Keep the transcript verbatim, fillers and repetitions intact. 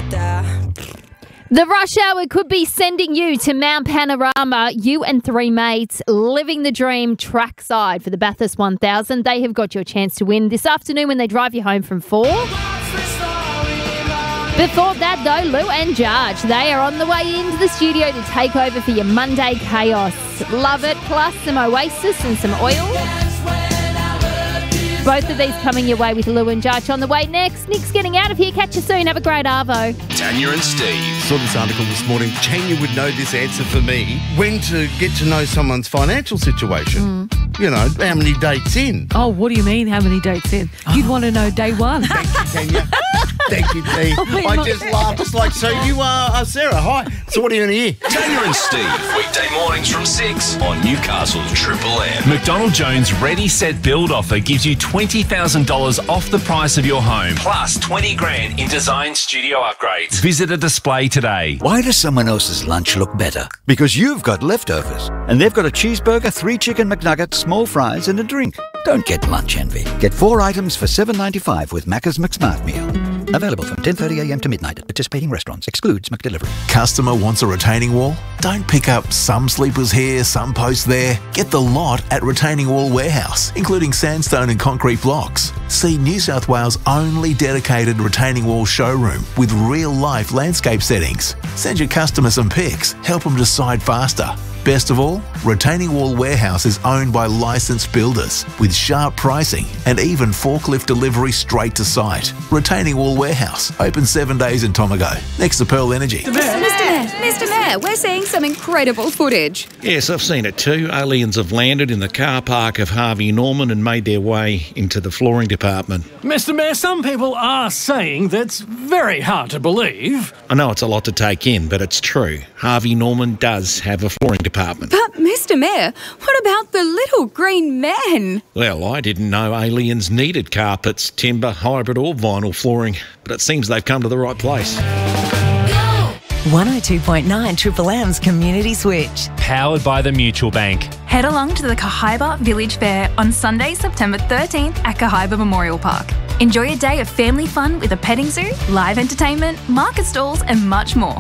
The rush hour could be sending you to Mount Panorama, you and three mates living the dream trackside for the Bathurst one thousand. They have got your chance to win this afternoon when they drive you home from four. Before that, though, Lou and Jarge, they are on the way into the studio to take over for your Monday chaos. Love it, plus some Oasis and some oil. Both of these coming your way with Lou and Jarge on the way next. Nick's getting out of here. Catch you soon. Have a great Arvo. Tanya and Steve. Saw this article this morning. Tanya would know this answer for me. When to get to know someone's financial situation. Mm. You know, how many dates in? Oh, what do you mean, how many dates in? You'd want to know day one. Thank you, Tanya. Thank you, T. Oh, I just laughed. It's like, so you are uh, Sarah. Hi. So what are you going to hear? Tanya and Steve. Weekday mornings from six on Newcastle's Triple M. McDonald Jones Ready Set Build offer gives you twenty thousand dollars off the price of your home, plus twenty grand in design studio upgrades. Visit a display today. Why does someone else's lunch look better? Because you've got leftovers. And they've got a cheeseburger, three chicken McNuggets, small fries and a drink. Don't get lunch envy. Get four items for seven ninety-five with Macca's McSmart Meal. Available from ten thirty a m to midnight at participating restaurants. Excludes McDelivery. Customer wants a retaining wall? Don't pick up some sleepers here, some posts there. Get the lot at Retaining Wall Warehouse, including sandstone and concrete blocks. See New South Wales' only dedicated retaining wall showroom with real-life landscape settings. Send your customer some pics. Help them decide faster. Best of all, Retaining Wall Warehouse is owned by licensed builders with sharp pricing and even forklift delivery straight to site. Retaining Wall Warehouse, open seven days in Tomago, next to Pearl Energy. Mister Mayor, Mister Mayor, we're seeing some incredible footage. Yes, I've seen it too. Aliens have landed in the car park of Harvey Norman and made their way into the flooring department. Mister Mayor, some people are saying that's very hard to believe. I know it's a lot to take in, but it's true. Harvey Norman does have a flooring department. But, Mister Mayor, what about the little green men? Well, I didn't know aliens needed carpets, timber, hybrid or vinyl flooring, but it seems they've come to the right place. one oh two point nine Triple M's Community Switch. Powered by the Mutual Bank. Head along to the Cahaiba Village Fair on Sunday, September thirteenth at Cahaiba Memorial Park. Enjoy a day of family fun with a petting zoo, live entertainment, market stalls and much more.